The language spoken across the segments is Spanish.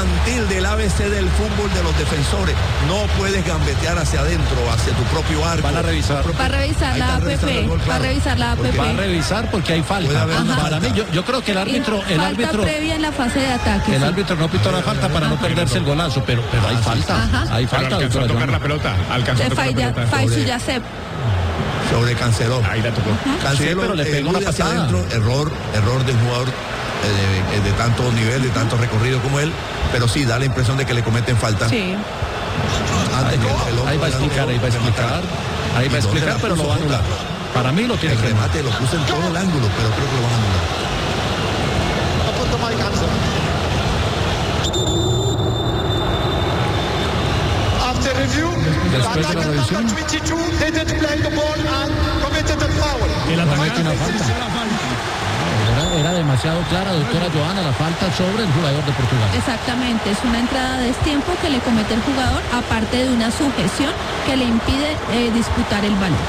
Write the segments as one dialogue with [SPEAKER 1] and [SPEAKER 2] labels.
[SPEAKER 1] infantil del ABC del fútbol de los defensores. No puedes gambetear hacia adentro, hacia tu propio arco.
[SPEAKER 2] Van a revisar.
[SPEAKER 3] Va a revisar la APP. Va a revisar la APP.
[SPEAKER 2] Va a revisar porque hay falta. Para mí, yo creo que el árbitro
[SPEAKER 3] previa en la fase de ataque.
[SPEAKER 2] El árbitro no pitó la falta para no perderse el golazo, pero hay falta. Hay falta.
[SPEAKER 4] Alcanzó a tocar la pelota. Alcanzó a tocar la pelota.
[SPEAKER 3] Faizu Yasep.
[SPEAKER 1] Sobre Cancelo.
[SPEAKER 4] Ahí la tocó.
[SPEAKER 1] Cancelo,
[SPEAKER 2] sí, pero le pegó una
[SPEAKER 1] hacia
[SPEAKER 2] patada.
[SPEAKER 1] adentro, error del jugador de tanto nivel, de tanto recorrido como él, pero sí da la impresión de que le cometen falta.
[SPEAKER 3] Sí.
[SPEAKER 2] Ahí va a explicar, pero lo va a anular. Para mí lo tiene
[SPEAKER 1] el
[SPEAKER 2] que
[SPEAKER 1] remate lo puso en todo el ángulo, pero creo que lo van a anular.
[SPEAKER 2] Después de la revisión,
[SPEAKER 5] El
[SPEAKER 2] comete una falta. Era demasiado clara, doctora Joana, la falta sobre el jugador de Portugal.
[SPEAKER 3] Exactamente, es una entrada de destiempo que le comete el jugador, aparte de una sujeción que le impide disputar el balón.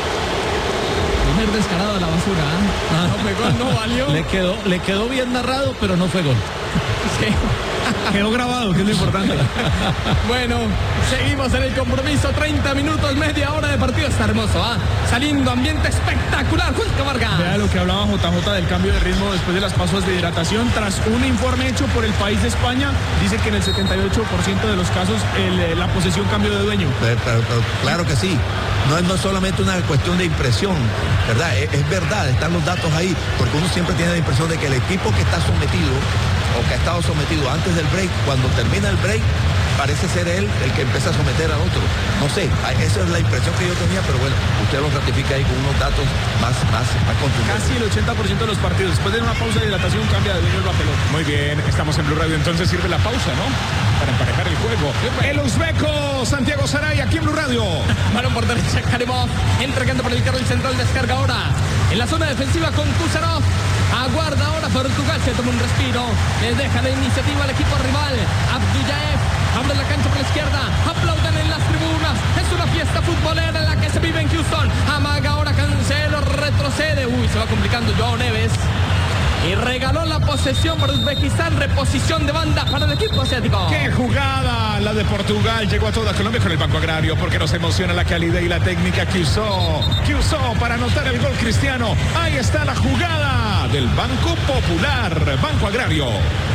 [SPEAKER 5] Primer descarado a la basura. No fue gol, no valió.
[SPEAKER 2] Le quedó bien narrado, pero no fue gol.
[SPEAKER 5] Sí. Quedó grabado, que es lo importante. Bueno, seguimos en el compromiso. 30 minutos, media hora de partido. Está hermoso, saliendo ambiente espectacular. Julio Vargas.
[SPEAKER 4] Vea lo que hablaba JJ del cambio de ritmo después de las pausas de hidratación. Tras un informe hecho por el país de España, dice que en el 78% de los casos la posesión cambió de dueño.
[SPEAKER 1] Pero claro que sí. No es solamente una cuestión de impresión, ¿verdad? Es verdad, están los datos ahí, porque uno siempre tiene la impresión de que el equipo que está sometido o que ha estado sometido antes del break, cuando termina el break, parece ser él el que empieza a someter al otro. No sé, esa es la impresión que yo tenía, pero bueno, usted lo ratifica ahí con unos datos más contundentes.
[SPEAKER 4] Casi el 80% de los partidos, después de una pausa de hidratación, cambia de dueño la pelota. Muy bien, estamos en Blue Radio, entonces sirve la pausa, ¿no? Para emparejar el juego. El uzbeco Santiago Saray, aquí en Blue Radio.
[SPEAKER 5] Balón por derecha, Karimov, entregando por el carril central, descarga ahora. En la zona defensiva con Kuzarov. Aguarda ahora Portugal, se toma un respiro. Le deja la iniciativa al equipo rival. Abdullaev abre la cancha por la izquierda. Aplaudan en las tribunas. Es una fiesta futbolera en la que se vive en Houston. Amaga ahora Cancelo, retrocede. Se va complicando Joao Neves. Y regaló la posesión para Uzbekistán, reposición de banda para el equipo asiático.
[SPEAKER 4] ¡Qué jugada! La de Portugal llegó a toda Colombia con el Banco Agrario, porque nos emociona la calidad y la técnica que usó para anotar el gol cristiano. Ahí está la jugada del Banco Popular, Banco Agrario.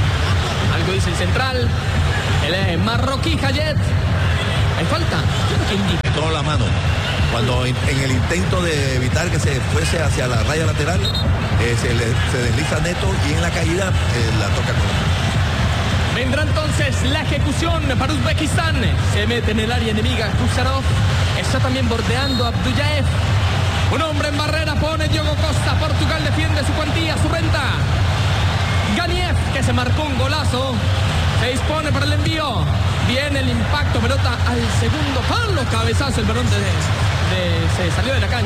[SPEAKER 5] Algo dice el central, el marroquí Hayet. ¿Hay falta? ¿Quién indica?
[SPEAKER 1] Toda la mano. Cuando en el intento de evitar que se fuese hacia la raya lateral, se desliza Neto y en la caída la toca con.
[SPEAKER 5] Vendrá entonces la ejecución para Uzbekistán. Se mete en el área enemiga Kuzarov. Está también bordeando Abdullaev. Un hombre en barrera pone Diogo Costa. Portugal defiende su cuantía, su renta. Ganiev, que se marcó un golazo. Se dispone para el envío. Viene el impacto, pelota al segundo palo. Cabezazo, el balón se salió de la cancha.